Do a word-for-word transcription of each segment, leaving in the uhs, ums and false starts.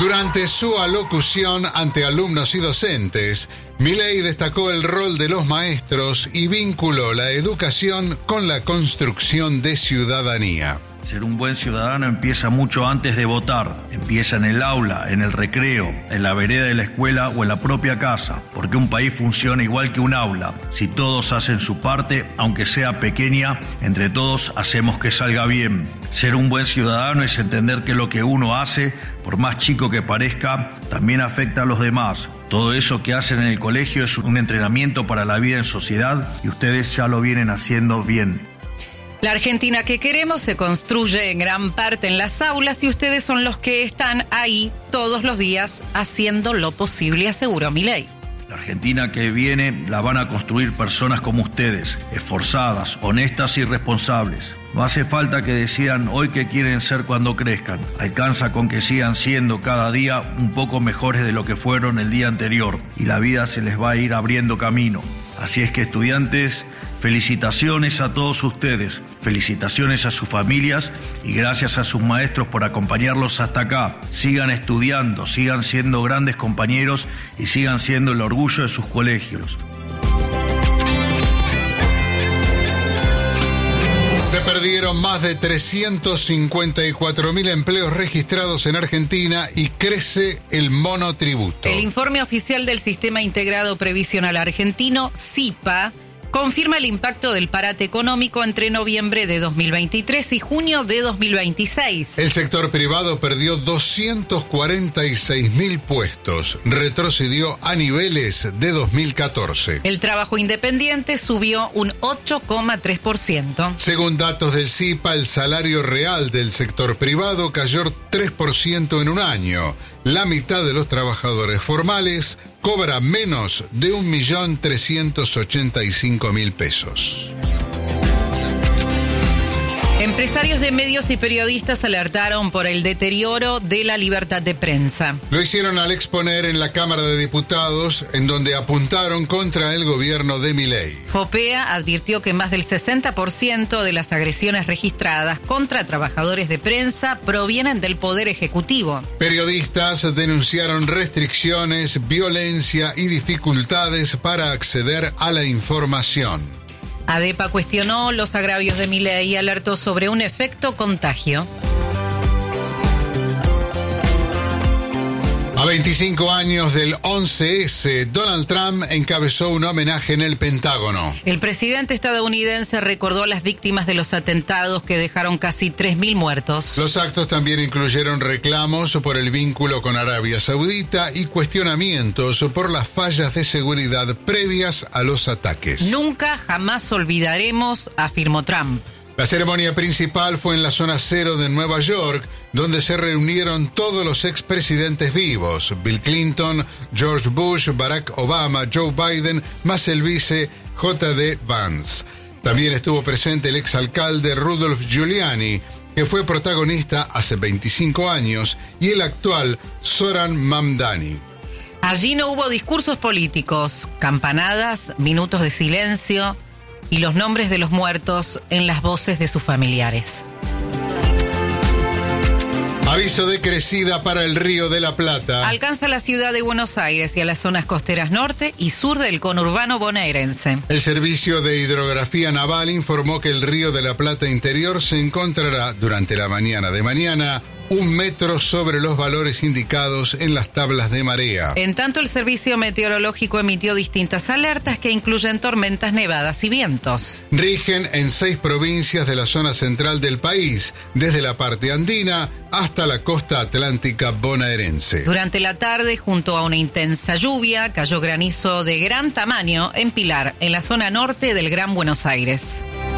Durante su alocución ante alumnos y docentes, Milei destacó el rol de los maestros y vinculó la educación con la construcción de ciudadanía. Ser un buen ciudadano empieza mucho antes de votar. Empieza en el aula, en el recreo, en la vereda de la escuela o en la propia casa. Porque un país funciona igual que un aula. Si todos hacen su parte, aunque sea pequeña, entre todos hacemos que salga bien. Ser un buen ciudadano es entender que lo que uno hace, por más chico que parezca, también afecta a los demás. Todo eso que hacen en el colegio es un entrenamiento para la vida en sociedad y ustedes ya lo vienen haciendo bien. La Argentina que queremos se construye en gran parte en las aulas y ustedes son los que están ahí todos los días haciendo lo posible, aseguró Milei. La Argentina que viene la van a construir personas como ustedes, esforzadas, honestas y responsables. No hace falta que decidan hoy qué quieren ser cuando crezcan. Alcanza con que sigan siendo cada día un poco mejores de lo que fueron el día anterior y la vida se les va a ir abriendo camino. Así es que, estudiantes, felicitaciones a todos ustedes, felicitaciones a sus familias y gracias a sus maestros por acompañarlos hasta acá. Sigan estudiando, sigan siendo grandes compañeros y sigan siendo el orgullo de sus colegios. Se perdieron más de trescientos cincuenta y cuatro mil empleos registrados en Argentina y crece el monotributo. El informe oficial del Sistema Integrado Previsional Argentino, SIPA, confirma el impacto del parate económico entre noviembre de dos mil veintitrés y junio de dos mil veintiséis. El sector privado perdió doscientos cuarenta y seis mil puestos, retrocedió a niveles de dos mil catorce. El trabajo independiente subió un ocho coma tres por ciento. Según datos del SIPA, el salario real del sector privado cayó tres por ciento en un año. La mitad de los trabajadores formales cobra menos de un millón trescientos ochenta y cinco mil pesos. Empresarios de medios y periodistas alertaron por el deterioro de la libertad de prensa. Lo hicieron al exponer en la Cámara de Diputados, en donde apuntaron contra el gobierno de Milei. FOPEA advirtió que más del sesenta por ciento de las agresiones registradas contra trabajadores de prensa provienen del Poder Ejecutivo. Periodistas denunciaron restricciones, violencia y dificultades para acceder a la información. ADEPA cuestionó los agravios de Milei y alertó sobre un efecto contagio. A veinticinco años del once ese, Donald Trump encabezó un homenaje en el Pentágono. El presidente estadounidense recordó a las víctimas de los atentados que dejaron casi tres mil muertos. Los actos también incluyeron reclamos por el vínculo con Arabia Saudita y cuestionamientos por las fallas de seguridad previas a los ataques. Nunca jamás olvidaremos, afirmó Trump. La ceremonia principal fue en la zona cero de Nueva York, donde se reunieron todos los expresidentes vivos: Bill Clinton, George Bush, Barack Obama, Joe Biden, más el vice J D Vance. También estuvo presente el exalcalde Rudolph Giuliani, que fue protagonista hace veinticinco años, y el actual Zoran Mamdani. Allí no hubo discursos políticos, campanadas, minutos de silencio y los nombres de los muertos en las voces de sus familiares. Aviso de crecida para el Río de la Plata. Alcanza la ciudad de Buenos Aires y a las zonas costeras norte y sur del conurbano bonaerense. El Servicio de Hidrografía Naval informó que el Río de la Plata interior se encontrará durante la mañana de mañana un metro sobre los valores indicados en las tablas de marea. En tanto, el Servicio Meteorológico emitió distintas alertas que incluyen tormentas, nevadas y vientos. Rigen en seis provincias de la zona central del país, desde la parte andina hasta la costa atlántica bonaerense. Durante la tarde, junto a una intensa lluvia, cayó granizo de gran tamaño en Pilar, en la zona norte del Gran Buenos Aires.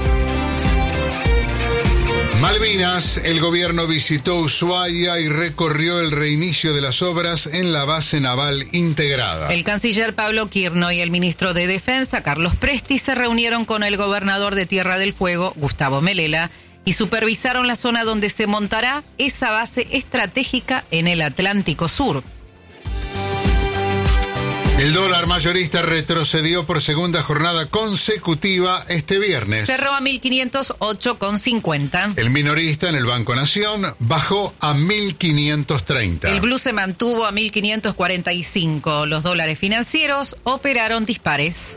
Malvinas, el gobierno visitó Ushuaia y recorrió el reinicio de las obras en la base naval integrada. El canciller Pablo Quirno y el ministro de Defensa, Carlos Presti, se reunieron con el gobernador de Tierra del Fuego, Gustavo Melela, y supervisaron la zona donde se montará esa base estratégica en el Atlántico Sur. El dólar mayorista retrocedió por segunda jornada consecutiva este viernes. Cerró a mil quinientos ocho con cincuenta. El minorista en el Banco Nación bajó a mil quinientos treinta. El blue se mantuvo a mil quinientos cuarenta y cinco. Los dólares financieros operaron dispares.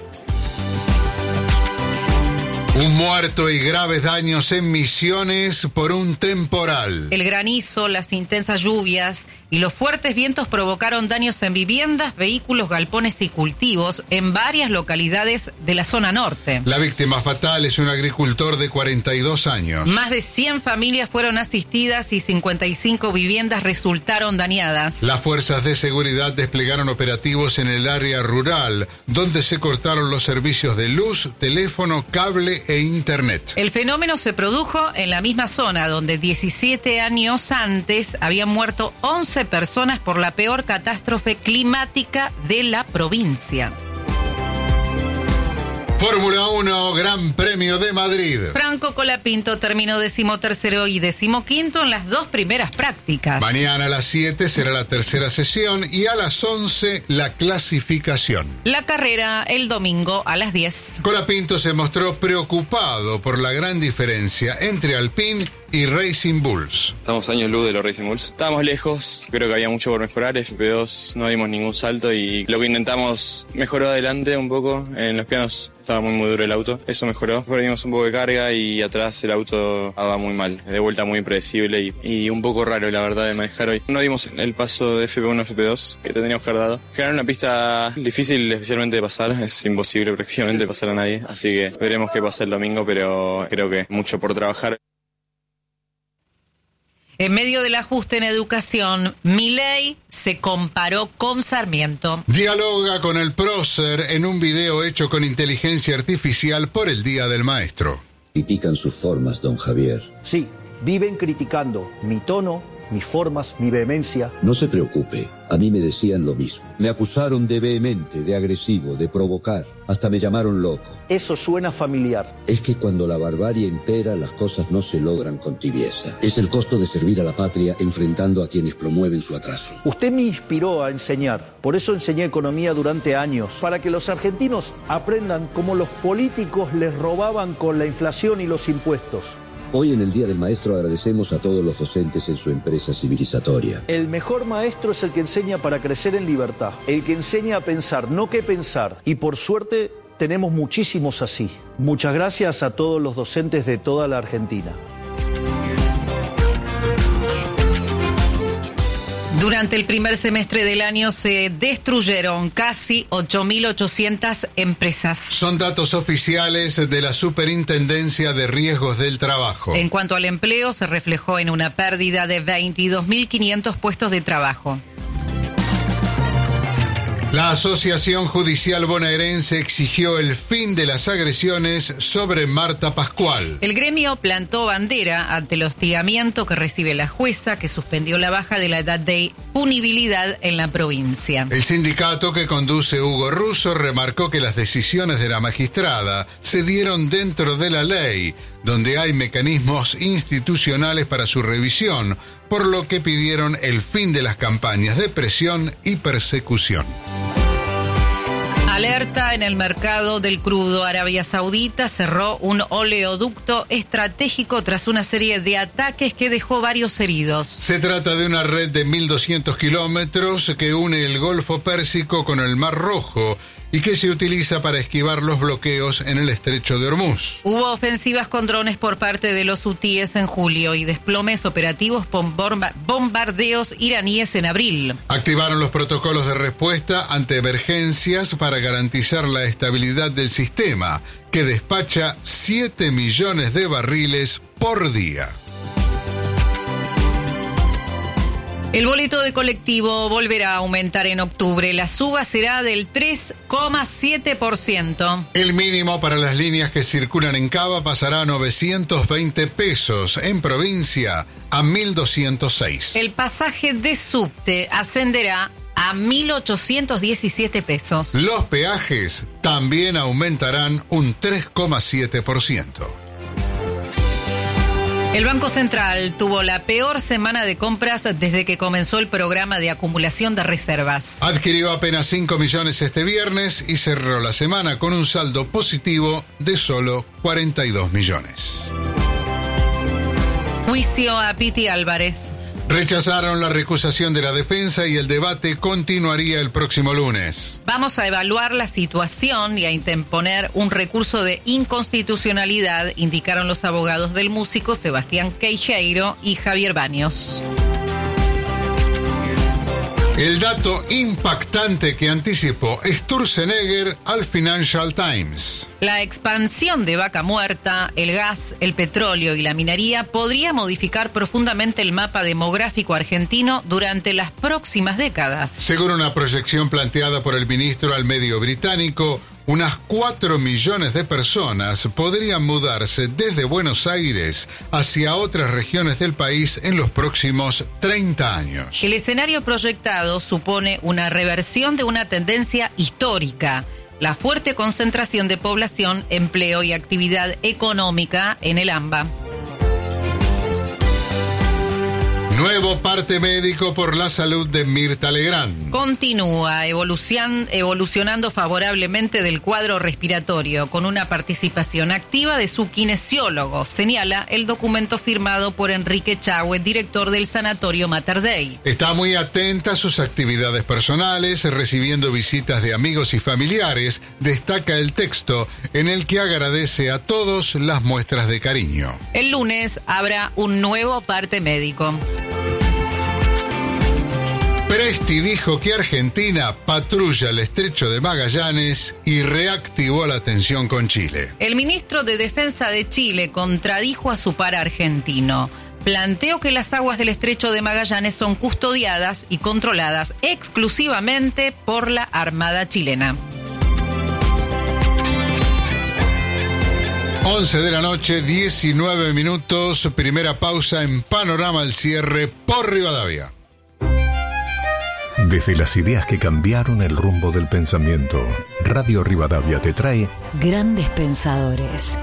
Un muerto y graves daños en Misiones por un temporal. El granizo, las intensas lluvias y los fuertes vientos provocaron daños en viviendas, vehículos, galpones y cultivos en varias localidades de la zona norte. La víctima fatal es un agricultor de cuarenta y dos años. Más de cien familias fueron asistidas y cincuenta y cinco viviendas resultaron dañadas. Las fuerzas de seguridad desplegaron operativos en el área rural, donde se cortaron los servicios de luz, teléfono, cable e internet. El fenómeno se produjo en la misma zona donde diecisiete años antes habían muerto once personas por la peor catástrofe climática de la provincia. Fórmula uno, Gran Premio de Madrid. Franco Colapinto terminó decimotercero y decimoquinto en las dos primeras prácticas. Mañana a las siete será la tercera sesión y a las once la clasificación. La carrera el domingo a las diez. Colapinto se mostró preocupado por la gran diferencia entre Alpine y Racing Bulls. Estamos años luz de los Racing Bulls. Estábamos lejos, creo que había mucho por mejorar. F P dos no dimos ningún salto y lo que intentamos mejoró adelante un poco. En los pianos estaba muy muy duro el auto, eso mejoró. Perdimos un poco de carga y atrás el auto va muy mal. De vuelta muy impredecible y, y un poco raro la verdad de manejar hoy. No dimos el paso de F P uno a F P dos que tendríamos que haber dado. Generar una pista difícil especialmente de pasar, es imposible prácticamente pasar a nadie. Así que veremos qué pasa el domingo, pero creo que mucho por trabajar. En medio del ajuste en educación, Milei se comparó con Sarmiento. Dialoga con el prócer en un video hecho con inteligencia artificial por el Día del Maestro. Critican sus formas, don Javier. Sí, viven criticando mi tono, mis formas, mi vehemencia. No se preocupe, a mí me decían lo mismo. Me acusaron de vehemente, de agresivo, de provocar. Hasta me llamaron loco. Eso suena familiar. Es que cuando la barbarie impera, las cosas no se logran con tibieza. Es el costo de servir a la patria enfrentando a quienes promueven su atraso. Usted me inspiró a enseñar. Por eso enseñé economía durante años. Para que los argentinos aprendan cómo los políticos les robaban con la inflación y los impuestos. Hoy en el Día del Maestro agradecemos a todos los docentes en su empresa civilizatoria. El mejor maestro es el que enseña para crecer en libertad. El que enseña a pensar, no qué pensar. Y por suerte tenemos muchísimos así. Muchas gracias a todos los docentes de toda la Argentina. Durante el primer semestre del año se destruyeron casi ocho mil ochocientas empresas. Son datos oficiales de la Superintendencia de Riesgos del Trabajo. En cuanto al empleo, se reflejó en una pérdida de veintidós mil quinientos puestos de trabajo. La Asociación Judicial Bonaerense exigió el fin de las agresiones sobre Marta Pascual. El gremio plantó bandera ante el hostigamiento que recibe la jueza que suspendió la baja de la edad de punibilidad en la provincia. El sindicato que conduce Hugo Russo remarcó que las decisiones de la magistrada se dieron dentro de la ley, donde hay mecanismos institucionales para su revisión, por lo que pidieron el fin de las campañas de presión y persecución. Alerta en el mercado del crudo. Arabia Saudita cerró un oleoducto estratégico tras una serie de ataques que dejó varios heridos. Se trata de una red de mil doscientos kilómetros que une el Golfo Pérsico con el Mar Rojo y que se utiliza para esquivar los bloqueos en el estrecho de Hormuz. Hubo ofensivas con drones por parte de los hutíes en julio y desplomes operativos por bombardeos iraníes en abril. Activaron los protocolos de respuesta ante emergencias para garantizar la estabilidad del sistema, que despacha siete millones de barriles por día. El boleto de colectivo volverá a aumentar en octubre. La suba será del tres coma siete por ciento. El mínimo para las líneas que circulan en Cava pasará a novecientos veinte pesos. En provincia, a mil doscientos seis. El pasaje de subte ascenderá a mil ochocientos diecisiete pesos. Los peajes también aumentarán un tres coma siete por ciento. El Banco Central tuvo la peor semana de compras desde que comenzó el programa de acumulación de reservas. Adquirió apenas cinco millones este viernes y cerró la semana con un saldo positivo de solo cuarenta y dos millones. Juicio a Piti Álvarez. Rechazaron la recusación de la defensa y el debate continuaría el próximo lunes. Vamos a evaluar la situación y a interponer un recurso de inconstitucionalidad, indicaron los abogados del músico Sebastián Queijeiro y Javier Baños. El dato impactante que anticipó Sturzenegger al Financial Times. La expansión de Vaca Muerta, el gas, el petróleo y la minería podría modificar profundamente el mapa demográfico argentino durante las próximas décadas. Según una proyección planteada por el ministro al medio británico, unas cuatro millones de personas podrían mudarse desde Buenos Aires hacia otras regiones del país en los próximos treinta años. El escenario proyectado supone una reversión de una tendencia histórica: la fuerte concentración de población, empleo y actividad económica en el AMBA. Nuevo parte médico por la salud de Mirta Legrand. Continúa evolucion, evolucionando favorablemente del cuadro respiratorio, con una participación activa de su kinesiólogo, señala el documento firmado por Enrique Chahue, director del Sanatorio Mater Dei. Está muy atenta a sus actividades personales, recibiendo visitas de amigos y familiares, destaca el texto, en el que agradece a todos las muestras de cariño. El lunes habrá un nuevo parte médico. Presti dijo que Argentina patrulla el estrecho de Magallanes y reactivó la tensión con Chile. El ministro de Defensa de Chile contradijo a su par argentino. Planteó que las aguas del estrecho de Magallanes son custodiadas y controladas exclusivamente por la Armada chilena. once de la noche, diecinueve minutos, primera pausa en Panorama al cierre por Rivadavia. Desde las ideas que cambiaron el rumbo del pensamiento, Radio Rivadavia te trae Grandes Pensadores.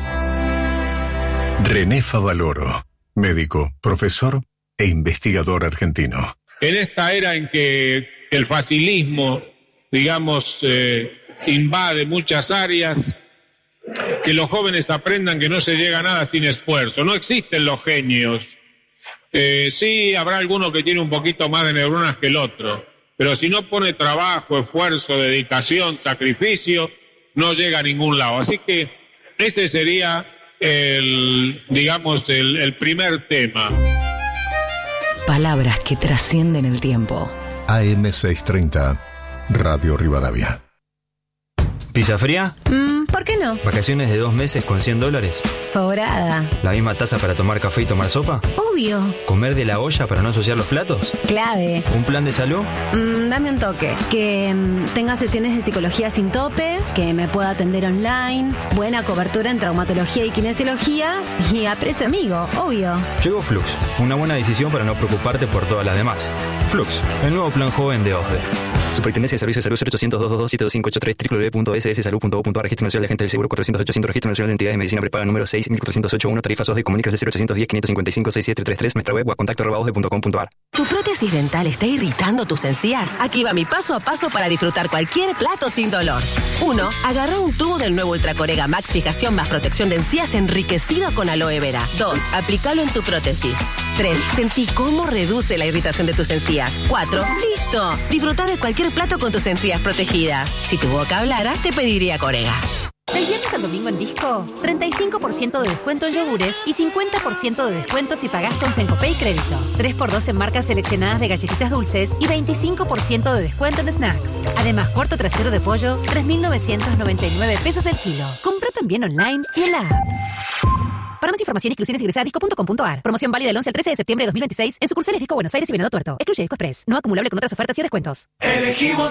René Favaloro, médico, profesor e investigador argentino. En esta era en que el facilismo, digamos, eh, invade muchas áreas, que los jóvenes aprendan que no se llega a nada sin esfuerzo. No existen los genios. Eh, sí, habrá alguno que tiene un poquito más de neuronas que el otro, pero si no pone trabajo, esfuerzo, dedicación, sacrificio, no llega a ningún lado. Así que ese sería el, digamos, el, el primer tema. Palabras que trascienden el tiempo. A M seiscientos treinta, Radio Rivadavia. ¿Pizza fría? Mm, ¿por qué no? ¿Vacaciones de dos meses con cien dólares? Sobrada. ¿La misma taza para tomar café y tomar sopa? Obvio. ¿Comer de la olla para no ensuciar los platos? Clave. ¿Un plan de salud? Mm, dame un toque. Que mm, tenga sesiones de psicología sin tope, que me pueda atender online, buena cobertura en traumatología y kinesiología y a precio amigo, obvio. Llegó Flux, una buena decisión para no preocuparte por todas las demás. Flux, el nuevo plan joven de O S D E. Superintendencia de Servicios de Salud cero ochocientos, doscientos veintidós, siete dos cinco ocho tres, doble u doble u doble u punto s s salud punto gov punto a r. Registro Nacional de Agentes del Seguro cuatrocientos ochocientos. Registro Nacional de Entidades de Medicina Prepaga número seis mil cuatrocientos ochenta y uno. Tarifas O S D E. Comuníquese de cero ochocientos diez, quinientos cincuenta y cinco, sesenta y siete treinta y tres. Nuestra web o a contacto arroba o s d e punto com punto a r. ¿Tu prótesis dental está irritando tus encías? Aquí va mi paso a paso para disfrutar cualquier plato sin dolor. uno. Agarra un tubo del nuevo Ultracorega Max Fijación más protección de encías enriquecido con aloe vera. dos. Aplícalo en tu prótesis. tres. Sentí cómo reduce la irritación de tus encías. cuatro. ¡Listo! Disfruta de cualquier plato con tus encías protegidas. Si tu boca hablara, te pediría Corega. Del viernes al domingo en Disco, treinta y cinco por ciento de descuento en yogures y cincuenta por ciento de descuento si pagás con Sencopay Crédito. tres por dos en marcas seleccionadas de galletitas dulces y veinticinco por ciento de descuento en snacks. Además, cuarto trasero de pollo, tres mil novecientos noventa y nueve pesos el kilo. Compra también online y en la app. Para más información, exclusiones, ingresa a disco punto com punto a r. Promoción válida del once al trece de septiembre de dos mil veintiséis en sucursales Disco Buenos Aires y Venado Tuerto. Excluye Disco Express. No acumulable con otras ofertas y descuentos. Elegimos